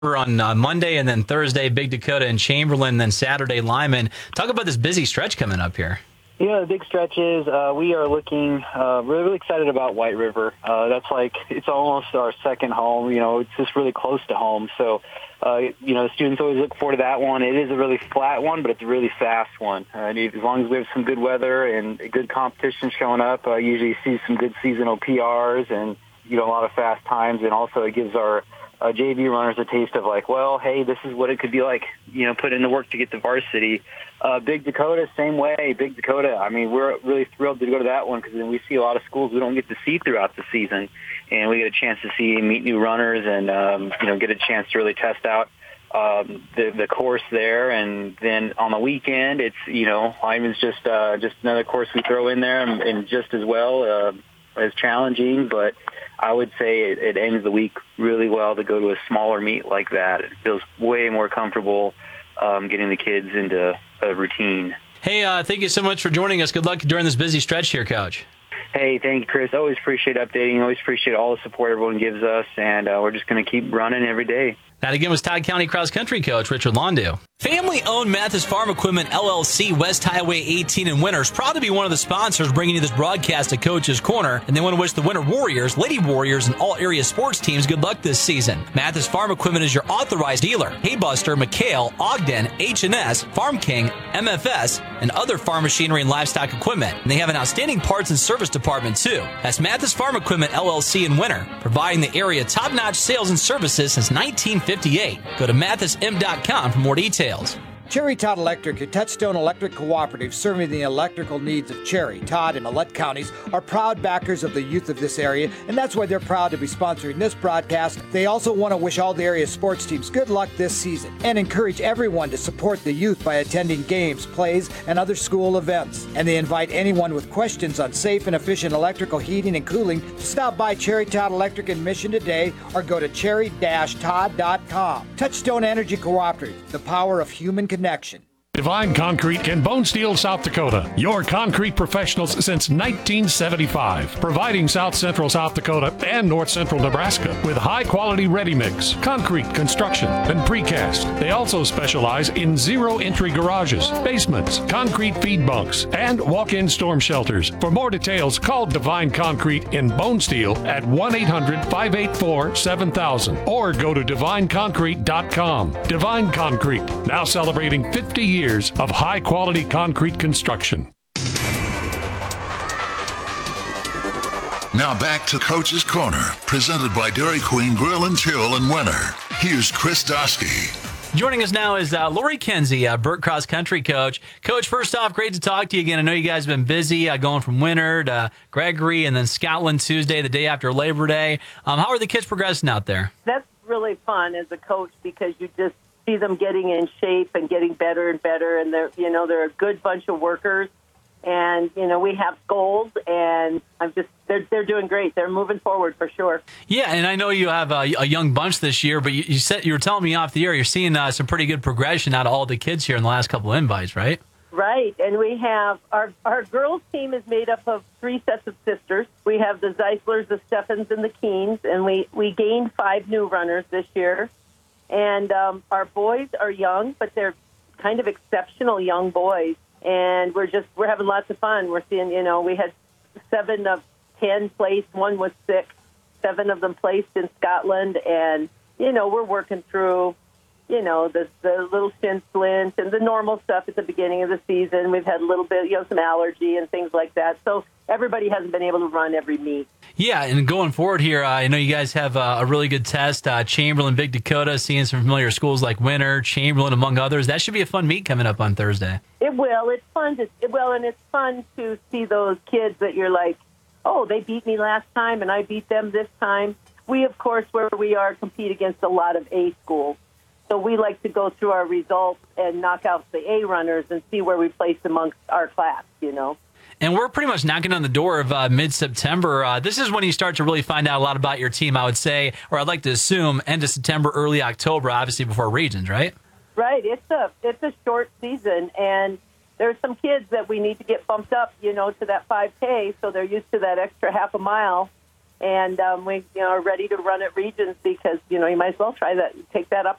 on Monday, and then Thursday, Big Dakota and Chamberlain, then Saturday, Lyman. Talk about this busy stretch coming up here. Yeah, the big stretches. We are looking really excited about White River. That's it's almost our second home. It's just really close to home. So, the students always look forward to that one. It is a really flat one, but it's a really fast one. As long as we have some good weather and good competition showing up, usually see some good seasonal PRs and, a lot of fast times. And also it gives our JV runners a taste of hey, this is what it could be like, put in the work to get to varsity. Big Dakota, same way. Big Dakota, we're really thrilled to go to that one because then we see a lot of schools we don't get to see throughout the season. And we get a chance to meet new runners and, get a chance to really test out the course there. And then on the weekend, it's, Lyman's just another course we throw in there and just as well as challenging, but I would say it ends the week really well to go to a smaller meet like that. It feels way more comfortable getting the kids into a routine. Hey, thank you so much for joining us. Good luck during this busy stretch here, Coach. Hey, thank you, Chris. Always appreciate updating. Always appreciate all the support everyone gives us, and we're just going to keep running every day. That again was Todd County Cross Country Coach Richard Londu. Family-owned Mathis Farm Equipment, LLC, West Highway 18 in Winter, is proud to be one of the sponsors bringing you this broadcast at Coach's Corner, and they want to wish the Winter Warriors, Lady Warriors, and all area sports teams good luck this season. Mathis Farm Equipment is your authorized dealer. Haybuster, McHale, Ogden, H&S, Farm King, MFS, and other farm machinery and livestock equipment. And they have an outstanding parts and service department, too. That's Mathis Farm Equipment, LLC in Winter, providing the area top-notch sales and services since 1958. Go to mathism.com for more details. Cherry Todd Electric, your Touchstone Electric Cooperative serving the electrical needs of Cherry, Todd, and Millette counties, are proud backers of the youth of this area, and that's why they're proud to be sponsoring this broadcast. They also want to wish all the area sports teams good luck this season and encourage everyone to support the youth by attending games, plays, and other school events. And they invite anyone with questions on safe and efficient electrical heating and cooling to stop by Cherry Todd Electric in Mission today or go to cherry-todd.com. Touchstone Energy Cooperative, the power of human connection. Divine Concrete in Bone Steel, South Dakota. Your concrete professionals since 1975. Providing South Central South Dakota and North Central Nebraska with high-quality ready-mix, concrete construction, and precast. They also specialize in zero-entry garages, basements, concrete feed bunks, and walk-in storm shelters. For more details, call Divine Concrete in Bone Steel at 1-800-584-7000 or go to divineconcrete.com. Divine Concrete, now celebrating 50 years of high-quality concrete construction. Now back to Coach's Corner, presented by Dairy Queen Grill and Chill in Winter. Here's Chris Dosky. Joining us now is Lori Kenzie, Burt Cross Country Coach. Coach, first off, great to talk to you again. I know you guys have been busy going from Winter to Gregory and then Scotland Tuesday, the day after Labor Day. How are the kids progressing out there? That's really fun as a coach because you just see them getting in shape and getting better and better, and they're a good bunch of workers, and we have goals, and they're doing great. They're moving forward for sure. Yeah, and I know you have a young bunch this year, but you were telling me off the air you're seeing some pretty good progression out of all the kids here in the last couple of invites, right? Right, and we have our girls team is made up of 3 sets of sisters. We have the Zeislers, the Steffens, and the Keens, and we gained 5 new runners this year. And our boys are young, but they're kind of exceptional young boys. And we're having lots of fun. We're seeing, we had 7 of 10 placed. 1 was 6. 7 of them placed in Scotland. And, we're working through, the little shin splints and the normal stuff at the beginning of the season. We've had a little bit, some allergy and things like that. So everybody hasn't been able to run every meet. Yeah, and going forward here, I know you guys have a really good test. Chamberlain, Big Dakota, seeing some familiar schools like Winter, Chamberlain, among others. That should be a fun meet coming up on Thursday. It will. It's fun and it's fun to see those kids that you're like, oh, they beat me last time and I beat them this time. We, of course, where we are, compete against a lot of A schools. So we like to go through our results and knock out the A runners and see where we place amongst our class, And we're pretty much knocking on the door of mid-September. This is when you start to really find out a lot about your team, I would say, or I'd like to assume, end of September, early October, obviously before regions, right? Right. It's a short season, and there's some kids that we need to get bumped up, to that 5K, so they're used to that extra half a mile. And we are ready to run at regions because, you might as well take that up